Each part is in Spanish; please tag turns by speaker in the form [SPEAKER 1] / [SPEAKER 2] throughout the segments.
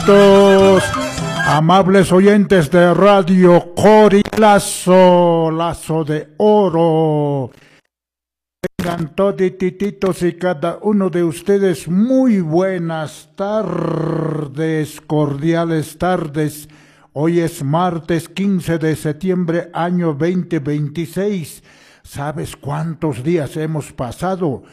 [SPEAKER 1] Todos amables oyentes de Radio Corilazo, Lazo de Oro. Tengan todititos y cada uno de ustedes muy buenas tardes, cordiales tardes. Hoy es martes 15 de septiembre, año 2026. ¿Sabes cuántos días hemos pasado?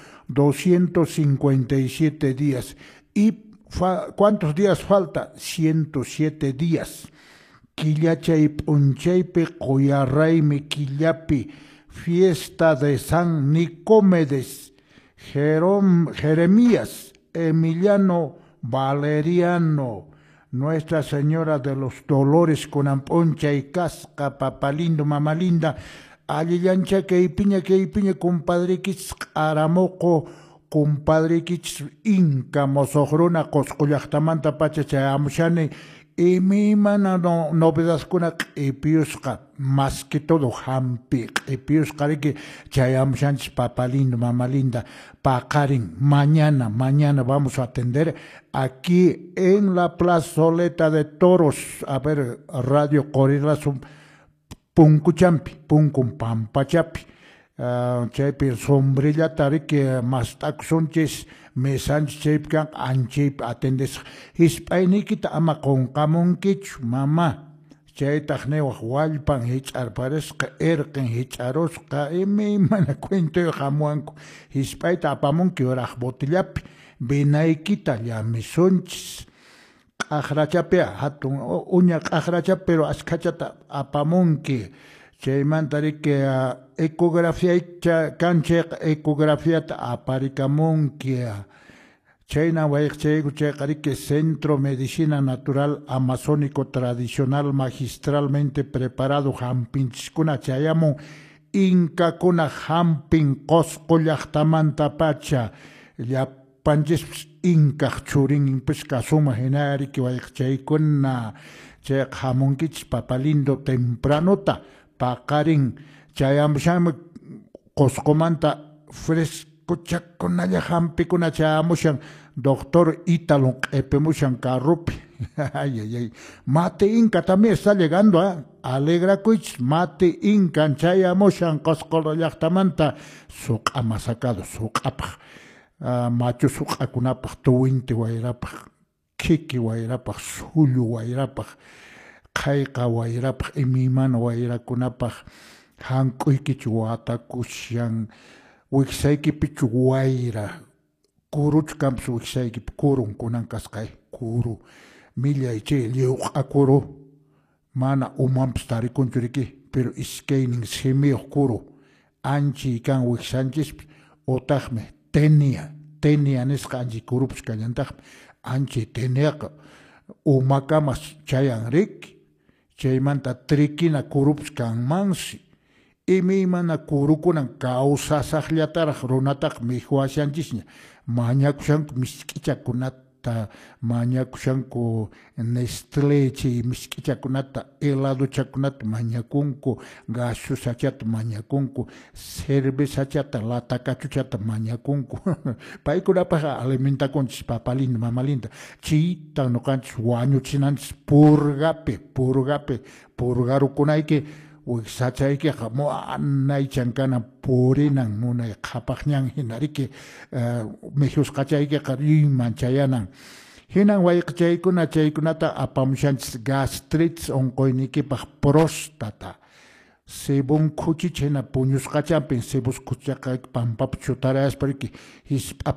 [SPEAKER 1] 257 días. ¿Y cuántos días falta? 107 días. Quillachay punchaypi quyarraymi quillapi. Fiesta de San Nicomedes, Jeremías, Emiliano, Valeriano, Nuestra Señora de los Dolores con Amponcha y Casca, Papalindo, Mamalinda, Alillancha, que ipiña, compadre Kits, Aramoco, compadre Kits, Inca, Mosojrona, Coscoyachtamanta, Pachacha, Amshane, y mi mana novedad con Epiusca, más que todo Hampi, Epiusca, que Chayam Shans, Papalindo, Mamalinda, Pacarin, mañana vamos a atender aquí en la plazoleta de toros, a ver, Radio Corilazo, Puncuchampi, Puncum Pampachapi. Chaypi sombrilla tarik mastak sonches mesan chaypkan anchayp atendes hispaynikita ama qonqamunkichu mama chaytaq newaq wallpan hich'arparisqa irqin hich'arusqa mana cuento hamuanku hispayta apamunki uraq botillapi binaykita llamisunchis q'aqrachapi hatun uña q'aqrachapi pero askachata apamunki chaymantari que ecografía canche ecografía aparikamunki chayna wayqchayku chayqari que Centro Medicina Natural Amazónico Tradicional Magistralmente Preparado hampinchikuna chayamun Incakuna hampin Qosqu llaqtamanta pacha llapanchis Incaq churin pues kasuma hinari que wayqchaykuna chay hamunkichis papalindo tempranota Paqarin chayamsham Qosqumanta fresco chakunalla hampikuna chayamushan doctor Ítalo q'ipimushan carrupi. Ay. Mate Inca también está llegando, alegra kuich mate Inca chayamushan Qosqu llaqtamanta suqa masacado suqapaq machu suqakunapaq tuwinti wayrapaq kiki wayrapaq sullu wayrapaq Kayqa wayrapaq imimana wayrakunapaq hank'uykichu watakushan wiksaykipichu wayra kuruchu kanpis wiksaykipi kurun kunan kasqay kuru millay chay lliwqa kuru mana umanpis tarikunchu riki pero iskaynin simiyuq kuru anchi kan wiksanchispis utaqmi tenia nisqa anchi kurupis kallantaqmi anchi teniaqa umakamas chayan riki chaymanta trikina kurups kanmansi imimana kurukunan kawsasaqllataraq runataq mihuashanchisña mañakushanku misk'ichakunata mañakushanku Nestlé chay misk'ichakunata heladochakunata mañakunku gaseosachata mañakunku cervezachata latakachuchata mañakunku paykunapaq alimentakunchis papalindo mamalinda chiyta nuqanchis wañuchinanchis purgarukunayki wiksachaykiqa munay chankana purinan munay qhapaqñan hinariki mejusqachaykiqa riman chayanan hinan wayqchaykuna chaykunata apamushanchis gastritis onqoynikipaq próstata sebun khuchi chayna puñusqachanpin sebus khuchaqa pampapi chutarayaspariki